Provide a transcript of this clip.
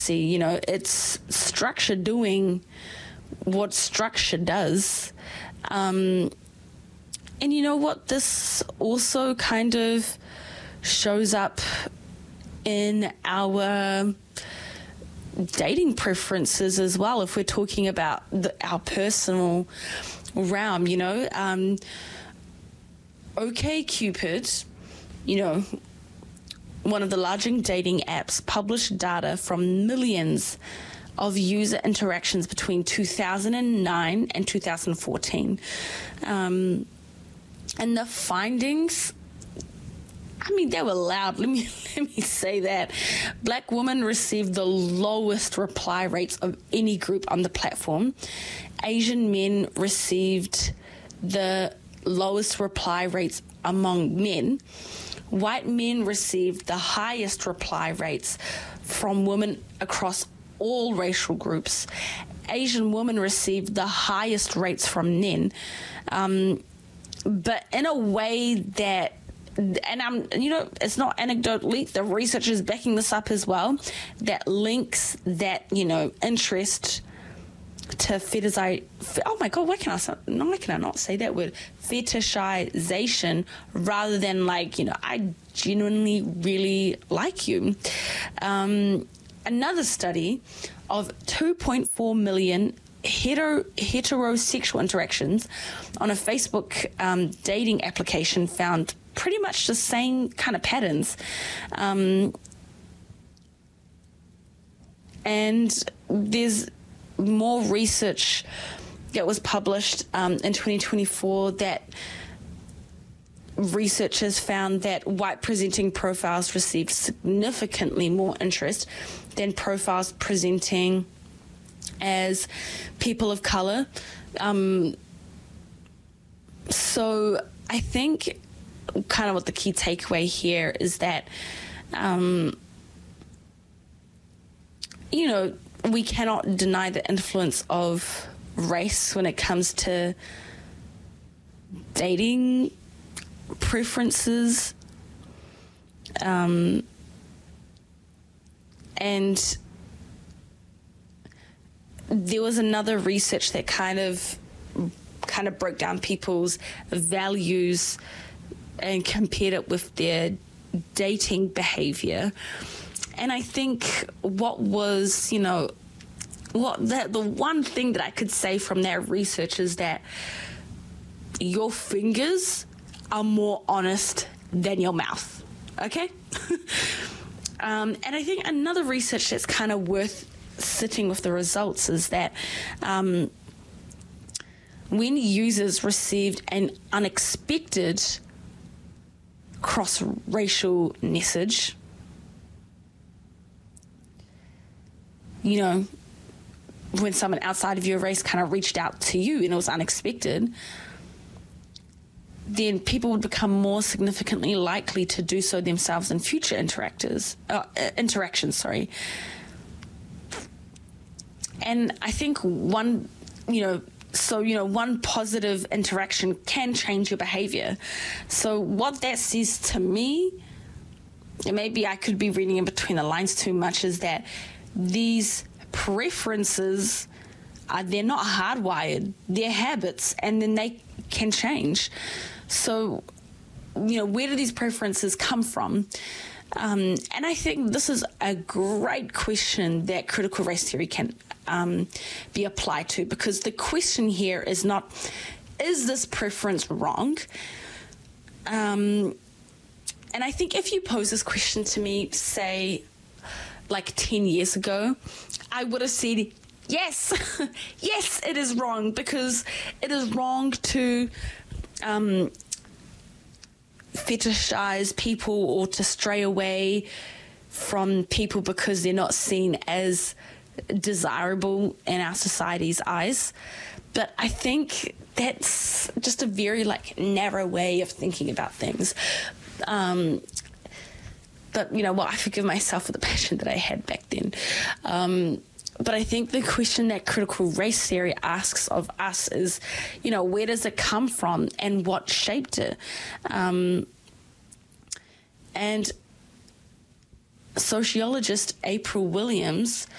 You know, it's structure doing what structure does. And you know what? This also kind of shows up in our dating preferences as well, if we're talking about our personal realm, you know. OkCupid, you know, one of the largest dating apps, published data from millions of user interactions between 2009 and 2014. And the findings, I mean, they were loud. Let me say that. Black women received the lowest reply rates of any group on the platform. Asian men received the lowest reply rates among men. White men received the highest reply rates from women across all racial groups. Asian women received the highest rates from men. But in a way that, and you know, it's not anecdotally, the research is backing this up as well, that links that, you know, interest to oh my God, why can I not say that word? Fetishization, rather than like, you know, I genuinely really like you. Another study of 2.4 million heterosexual interactions on a Facebook dating application found pretty much the same kind of patterns. And there's more research that was published in 2024 that researchers found that white presenting profiles received significantly more interest than profiles presenting as people of color. So I think kind of what the key takeaway here is that, you know, we cannot deny the influence of race when it comes to dating preferences. And there was another research that kind of broke down people's values and compared it with their dating behavior. And I think what was, you know, the one thing that I could say from that research is that your fingers are more honest than your mouth, okay? And I think another research that's kind of worth sitting with the results is that when users received an unexpected cross-racial message, you know, when someone outside of your race kind of reached out to you and it was unexpected, then people would become more significantly likely to do so themselves in future interactions. And I think one positive interaction can change your behavior. So what that says to me, and maybe I could be reading in between the lines too much, is that these preferences they're not hardwired, they're habits, and then they can change. So, you know, where do these preferences come from? And I think this is a great question that critical race theory can be applied to, because the question here is not, is this preference wrong? And I think if you pose this question to me, say, like 10 years ago, I would have said, yes, yes, it is wrong, because it is wrong to fetishize people or to stray away from people because they're not seen as desirable in our society's eyes. But I think that's just a very narrow way of thinking about things. But you know what, I forgive myself for the passion that I had back then. But I think the question that critical race theory asks of us is, you know, where does it come from and what shaped it? And Sociologist April Williams